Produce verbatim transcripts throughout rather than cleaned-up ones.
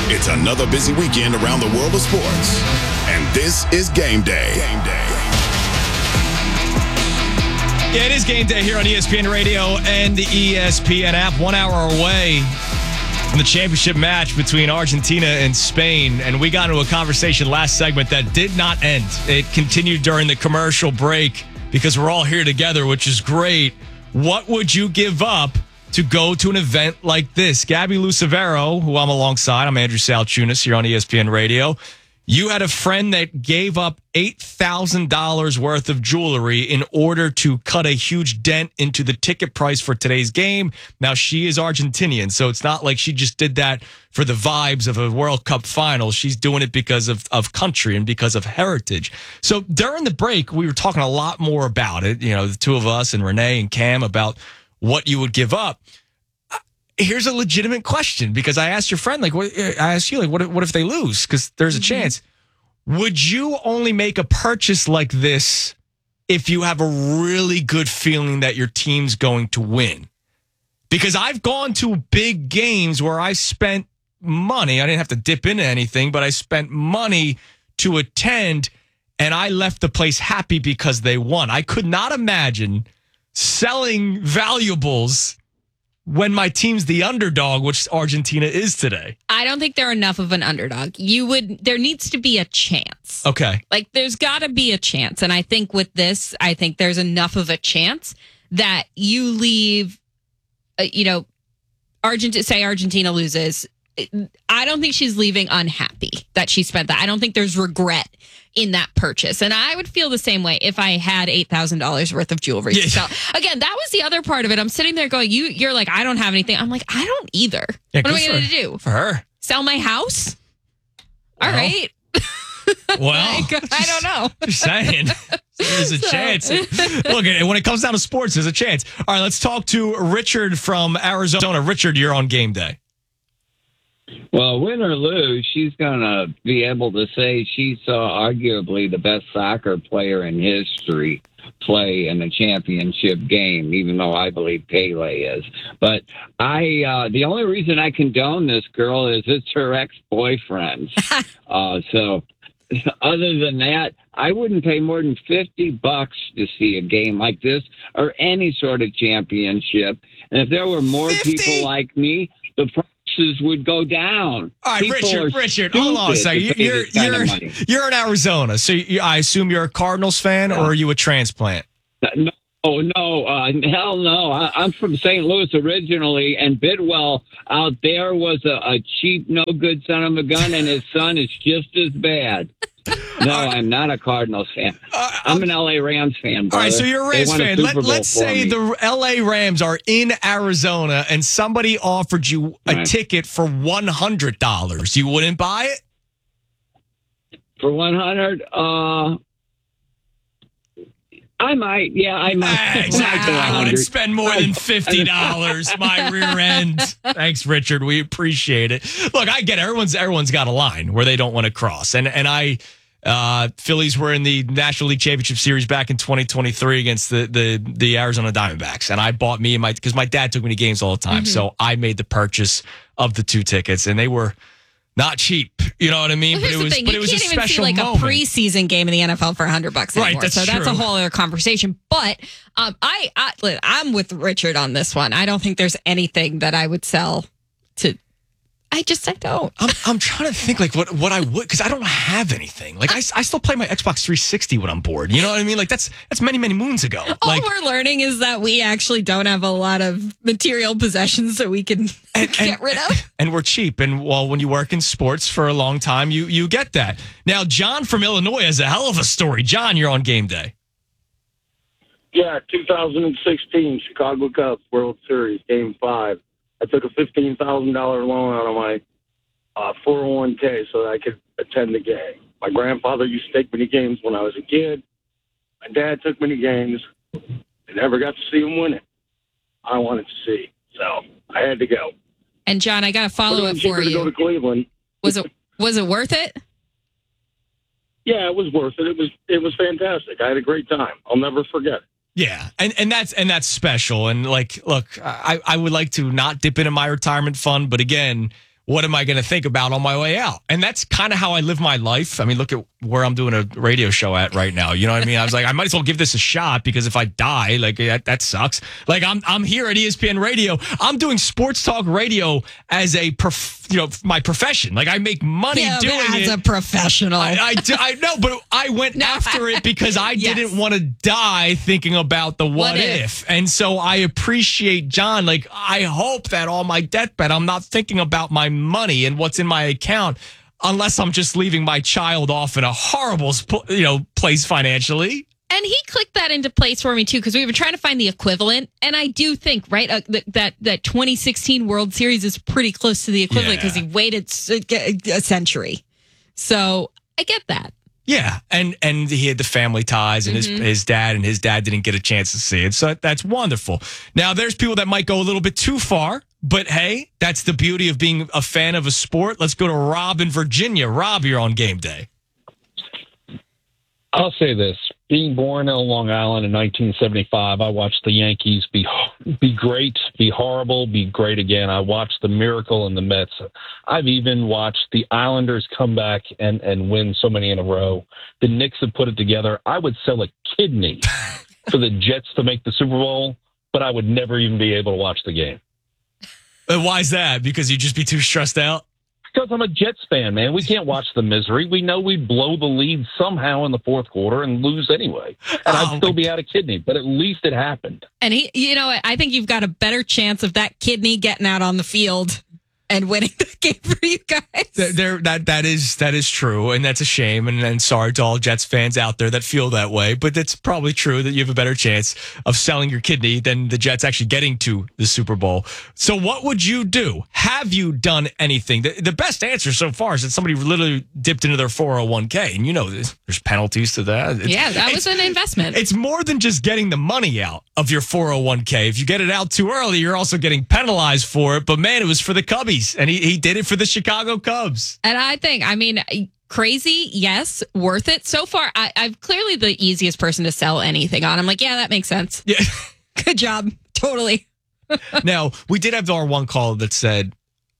It's another busy weekend around the world of sports. And this is Game Day. Game Day. Yeah, it is Game Day here on E S P N Radio and the E S P N app. One hour away from the championship match between Argentina and Spain. And we got into a conversation last segment that did not end. It continued during the commercial break because we're all here together, which is great. What would you give up to go to an event like this? Gabby Lucevero, who I'm alongside, I'm Andrew Salchunas here on E S P N Radio. You had a friend that gave up eight thousand dollars worth of jewelry in order to cut a huge dent into the ticket price for today's game. Now, she is Argentinian, so it's not like she just did that for the vibes of a World Cup final. She's doing it because of, of country and because of heritage. So during the break, we were talking a lot more about it, you know, the two of us and Renee and Cam, about what you would give up. Here's a legitimate question, because I asked your friend, like, what, I asked you, like, what if, what if they lose? Because there's a chance. Would you only make a purchase like this if you have a really good feeling that your team's going to win? Because I've gone to big games where I spent money. I didn't have to dip into anything, but I spent money to attend, and I left the place happy because they won. I could not imagine selling valuables when my team's the underdog, which Argentina is today. I don't think they're enough of an underdog. You would, there needs to be a chance. Okay. Like, there's got to be a chance. And I think with this, I think there's enough of a chance that you leave, uh, you know, Argentina, say Argentina loses. I don't think she's leaving unhappy that she spent that. I don't think there's regret in that purchase. And I would feel the same way if I had eight thousand dollars worth of jewelry yeah. to sell. Again, that was the other part of it. I'm sitting there going, you, you're like, I don't have anything. I'm like, I don't either. Yeah, what am I for, going to do? For her. Sell my house? All well, right. Well, like, I don't know. Just saying. There's a so. chance. Look, when it comes down to sports, there's a chance. All right, let's talk to Richard from Arizona. Richard, you're on Game Day. Well, win or lose, she's going to be able to say she saw arguably the best soccer player in history play in a championship game, even though I believe Pele is. But I, uh, the only reason I condone this girl is it's her ex-boyfriend. uh, so other than that, I wouldn't pay more than fifty bucks to see a game like this or any sort of championship. And if there were more fifty? People like me, the prices would go down. All right, People Richard, Richard, hold on a second. to pay You're, this kind you're, of money. you're in Arizona, so you, I assume you're a Cardinals fan, or are you a transplant? No, no, uh, hell no. I, I'm from Saint Louis originally, and Bidwell out there was a, a cheap, no-good son of a gun, and his son is just as bad. No, I'm not a Cardinals fan. Uh, I'm an L A Rams fan, brother. All right, so you're a Rams fan. Let, let's say me. the L A Rams are in Arizona and somebody offered you a right. ticket for one hundred dollars. You wouldn't buy it? For one hundred dollars? Uh... I might, yeah, I might. Ah, exactly. I wouldn't spend more than fifty dollars. My rear end. Thanks, Richard. We appreciate it. Look, I get it. Everyone's everyone's got a line where they don't want to cross, and and I, uh, Phillies were in the National League Championship Series back in twenty twenty-three against the the the Arizona Diamondbacks, and I bought me and my because my dad took me to games all the time, mm-hmm. so I made the purchase of the two tickets, and they were not cheap, you know what I mean? Well, but it was, thing. but you it was can't a even special see like moment. a preseason game in the N F L for a hundred bucks anymore. Right, that's so that's true. a whole other conversation. But um, I, I, I'm with Richard on this one. I don't think there's anything that I would sell to. I just, I don't. I'm, I'm trying to think like what, what I would, because I don't have anything. Like I, I still play my Xbox three sixty when I'm bored. You know what I mean? Like that's that's many, many moons ago. All like, we're learning is that we actually don't have a lot of material possessions that we can and, get and, rid of. And we're cheap. And well, when you work in sports for a long time, you you get that. Now, John from Illinois has a hell of a story. John, you're on Game Day. Yeah, two thousand sixteen Chicago Cubs World Series, Game five. I took a fifteen thousand dollars loan out of my uh, four oh one k so that I could attend the game. My grandfather used to take me to games when I was a kid. My dad took me to games. I never got to see him win it. I wanted to see, so I had to go. And John, I got to follow it for to you. Go to Cleveland. Was it was it worth it? Yeah, it was worth it. It was it was fantastic. I had a great time. I'll never forget it. Yeah, and, and that's and that's special. And like, look, I, I would like to not dip into my retirement fund, but again, what am I going to think about on my way out? And that's kind of how I live my life. I mean, look at where I'm doing a radio show at right now. You know what I mean? I was like, I might as well give this a shot because if I die, like that, that sucks. Like I'm, I'm here at E S P N Radio. I'm doing sports talk radio as a, prof, you know, my profession. Like I make money yeah, doing as it. As a professional. I, I, I know, but I went no, after it because I yes. didn't want to die thinking about the what, what if. if. And so I appreciate John. Like I hope that on my deathbed, I'm not thinking about my money and what's in my account unless I'm just leaving my child off in a horrible, you know, place financially. And he clicked that into place for me, too, because we were trying to find the equivalent. And I do think, right, uh, that, that that twenty sixteen World Series is pretty close to the equivalent because yeah. he waited a century. So I get that. Yeah, and and he had the family ties, and mm-hmm. his his dad and his dad didn't get a chance to see it, so that's wonderful. Now, there's people that might go a little bit too far, but hey, that's the beauty of being a fan of a sport. Let's go to Rob in Virginia. Rob, you're on game day. I'll say this. Being born on Long Island in nineteen seventy-five, I watched the Yankees be be great, be horrible, be great again. I watched the Miracle and the Mets. I've even watched the Islanders come back and, and win so many in a row. The Knicks have put it together. I would sell a kidney for the Jets to make the Super Bowl, but I would never even be able to watch the game. And why is that? Because you'd just be too stressed out? Because I'm a Jets fan, man. We can't watch the misery. We know we blow the lead somehow in the fourth quarter and lose anyway. And oh, I'd still be out of kidney, but at least it happened. And he, you know, I think you've got a better chance of that kidney getting out on the field and winning the game for you guys. There, that that is that is true, and that's a shame. And, and sorry to all Jets fans out there that feel that way, but it's probably true that you have a better chance of selling your kidney than the Jets actually getting to the Super Bowl. So, what would you do? Have you done anything? The, the best answer so far is that somebody literally dipped into their four oh one k, and you know there's, there's penalties to that. It's, yeah, that was an investment. It's more than just getting the money out of your four oh one k. If you get it out too early, you're also getting penalized for it. But man, it was for the Cubbies. And he, he did it for the Chicago Cubs. And I think, I mean, crazy, yes, worth it. So far, I, I'm clearly the easiest person to sell anything on. I'm like, yeah, that makes sense. Yeah. Good job. Totally. Now, we did have our one call that said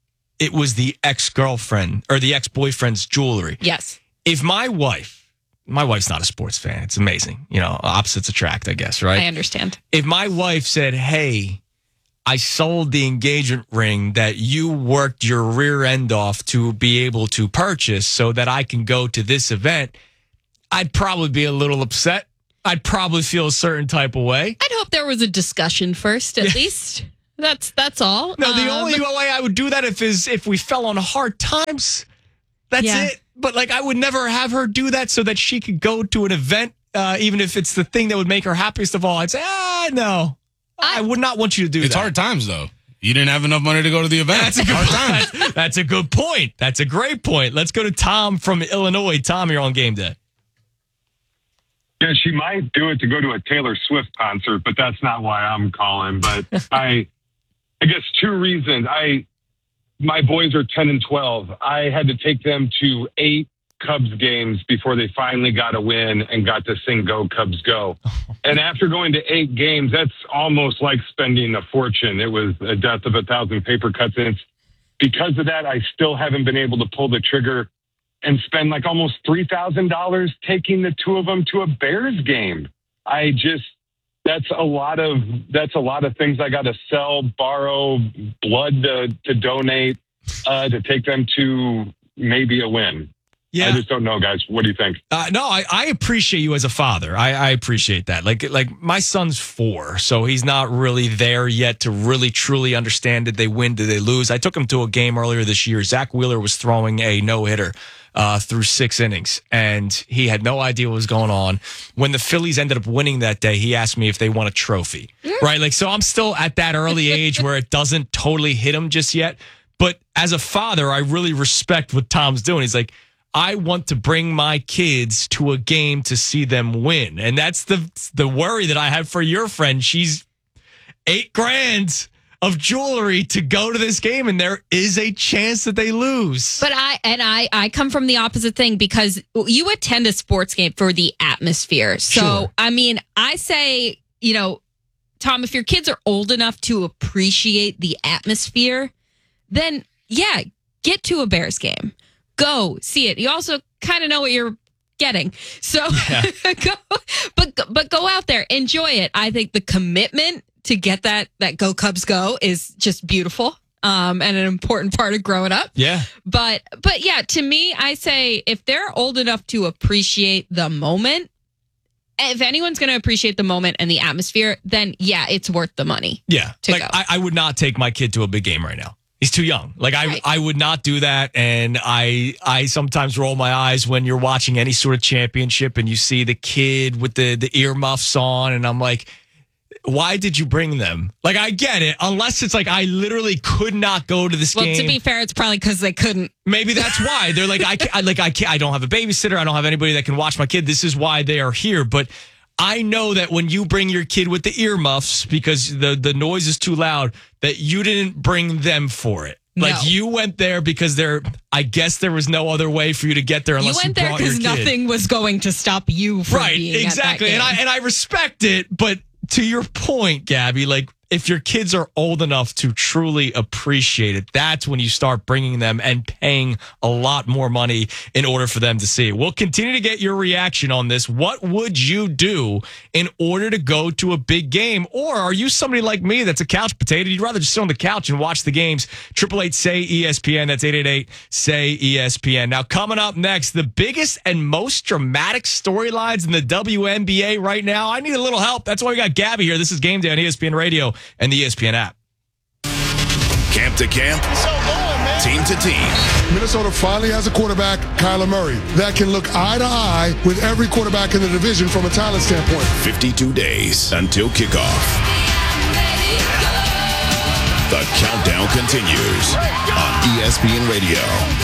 it was the ex-girlfriend or the ex-boyfriend's jewelry. Yes. If my wife, my wife's not a sports fan. It's amazing. You know, opposites attract, I guess, right? I understand. If my wife said, hey, I sold the engagement ring that you worked your rear end off to be able to purchase so that I can go to this event, I'd probably be a little upset. I'd probably feel a certain type of way. I'd hope there was a discussion first, at least. That's that's all. No, the um, only way I would do that if is if we fell on hard times. That's yeah. it. But like, I would never have her do that so that she could go to an event, uh, even if it's the thing that would make her happiest of all. I'd say, ah, no. I would not want you to do it's that. It's hard times, though. You didn't have enough money to go to the event. That's a good hard times. That's, that's a good point. That's a great point. Let's go to Tom from Illinois. Tom, you're on game day. Yeah, she might do it to go to a Taylor Swift concert, but that's not why I'm calling. But I, I guess two reasons. I, my boys are ten and twelve. I had to take them to eight Cubs games before they finally got a win and got to sing Go Cubs Go. And after going to eight games, that's almost like spending a fortune. It was a death of a thousand paper cuts. And it's because of that, I still haven't been able to pull the trigger and spend like almost three thousand dollars taking the two of them to a Bears game. I just, that's a lot of, that's a lot of things I got to sell, borrow, blood to, to donate, uh, to take them to maybe a win. Yeah. I just don't know, guys. What do you think? Uh, no, I, I appreciate you as a father. I, I appreciate that. Like, like my son's four, so he's not really there yet to really truly understand, did they win, did they lose? I took him to a game earlier this year. Zach Wheeler was throwing a no-hitter uh, through six innings, and he had no idea what was going on. When the Phillies ended up winning that day, he asked me if they won a trophy, right? Like, so I'm still at that early age where it doesn't totally hit him just yet. But as a father, I really respect what Tom's doing. He's like, I want to bring my kids to a game to see them win. And that's the the worry that I have for your friend. She's eight grand of jewelry to go to this game, and there is a chance that they lose. But I and I, I come from the opposite thing because you attend a sports game for the atmosphere. So, sure. I mean, I say, you know, Tom, if your kids are old enough to appreciate the atmosphere, then, yeah, get to a Bears game. Go see it. You also kind of know what you're getting. So, yeah. go, but but go out there, enjoy it. I think the commitment to get that that Go Cubs Go is just beautiful. Um, and an important part of growing up. Yeah. But, but yeah, to me, I say if they're old enough to appreciate the moment, if anyone's going to appreciate the moment and the atmosphere, then yeah, it's worth the money. Yeah. To like go. I, I would not take my kid to a big game right now. He's too young. Like I, Right. I would not do that. And I, I sometimes roll my eyes when you're watching any sort of championship and you see the kid with the, the earmuffs on. And I'm like, why did you bring them? Like, I get it. Unless it's like, I literally could not go to this well, game. to be fair, it's probably because they couldn't. Maybe that's why they're like, I can't, I, like, I can't, I don't have a babysitter. I don't have anybody that can watch my kid. This is why they are here. But I know that when you bring your kid with the earmuffs because the, the noise is too loud, that you didn't bring them for it. Like No. you went there because there, I guess there was no other way for you to get there You unless you, went there brought your because kid. nothing was going to stop you from Right, being exactly. at that And I game. and I respect it, but to your point, Gabby, like if your kids are old enough to truly appreciate it, that's when you start bringing them and paying a lot more money in order for them to see it. We'll continue to get your reaction on this. What would you do in order to go to a big game? Or are you somebody like me that's a couch potato? You'd rather just sit on the couch and watch the games. Triple eight say E S P N. That's eight eight eight say E S P N. Now, coming up next, the biggest and most dramatic storylines in the W N B A right now. I need a little help. That's why we got Gabby here. This is Game Day on E S P N Radio and the E S P N app. Camp to camp, team to team. Minnesota finally has a quarterback, Kyler Murray, that can look eye to eye with every quarterback in the division from a talent standpoint. fifty-two days until kickoff. The countdown continues on E S P N Radio.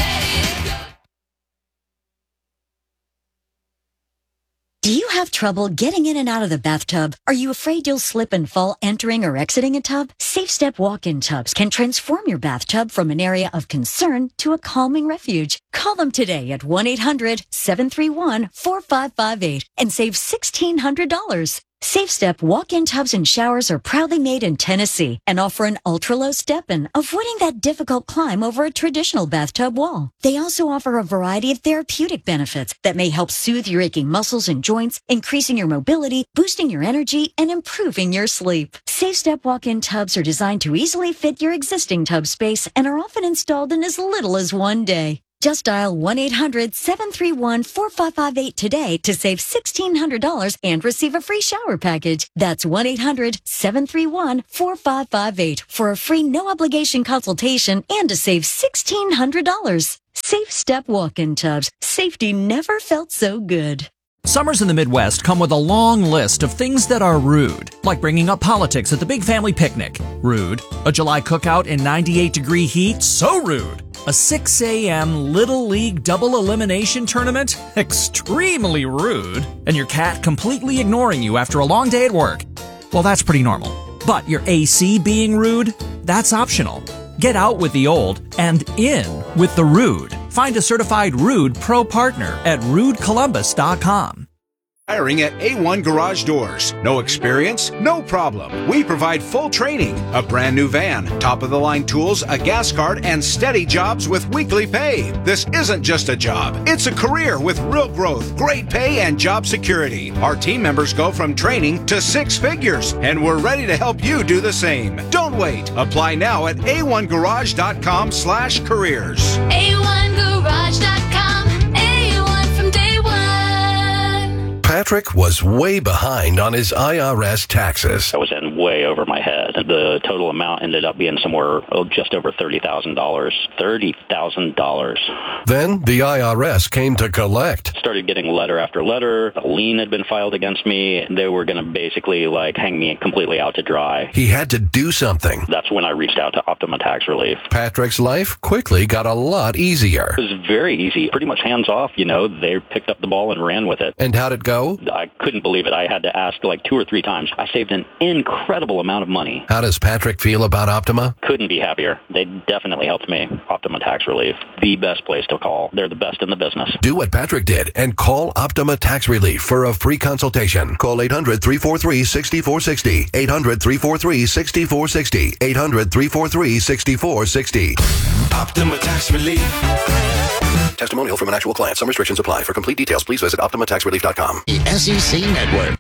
Do you have trouble getting in and out of the bathtub? Are you afraid you'll slip and fall entering or exiting a tub? Safe Step walk-in tubs can transform your bathtub from an area of concern to a calming refuge. Call them today at one eight hundred seven three one four five five eight and save sixteen hundred dollars. Safe Step walk-in tubs and showers are proudly made in Tennessee and offer an ultra-low step-in, avoiding that difficult climb over a traditional bathtub wall. They also offer a variety of therapeutic benefits that may help soothe your aching muscles and joints, increasing your mobility, boosting your energy, and improving your sleep. Safe Step walk-in tubs are designed to easily fit your existing tub space and are often installed in as little as one day. Just dial one eight hundred seven three one four five five eight today to save sixteen hundred dollars and receive a free shower package. That's one eight hundred seven three one four five five eight for a free no-obligation consultation and to save sixteen hundred dollars. Safe Step walk-in tubs. Safety never felt so good. Summers in the Midwest come with a long list of things that are rude, like bringing up politics at the big family picnic. Rude. A July cookout in ninety-eight degree heat. So rude. A six a.m. Little League double elimination tournament? Extremely rude. And your cat completely ignoring you after a long day at work? Well, that's pretty normal. But your A C being rude? That's optional. Get out with the old and in with the rude. Find a certified Rude Pro partner at rude columbus dot com. Hiring at A one Garage Doors. No experience? No problem. We provide full training, a brand new van, top-of-the-line tools, a gas card, and steady jobs with weekly pay. This isn't just a job. It's a career with real growth, great pay, and job security. Our team members go from training to six figures, and we're ready to help you do the same. Don't wait. Apply now at A one garage dot com slash careers. A one garage dot com. A one from day one. Patrick was way behind on his I R S taxes. I was in way over my head. The total amount ended up being somewhere oh, just over thirty thousand dollars. thirty thousand dollars. Then the I R S came to collect. Started getting letter after letter. A lien had been filed against me. They were going to basically like hang me completely out to dry. He had to do something. That's when I reached out to Optima Tax Relief. Patrick's life quickly got a lot easier. It was very easy. Pretty much hands off, you know. They picked up the ball and ran with it. And how'd it go? know? I couldn't believe it. I had to ask like two or three times. I saved an incredible amount of money. How does Patrick feel about Optima? Couldn't be happier. They definitely helped me. Optima Tax Relief, the best place to call. They're the best in the business. Do what Patrick did and call Optima Tax Relief for a free consultation. Call eight hundred, three four three, six four six zero. eight hundred, three four three, six four six zero. eight hundred, three four three, six four six zero. Optima Tax Relief. Testimonial from an actual client. Some restrictions apply. For complete details, please visit Optima Tax Relief dot com. The S E C Network.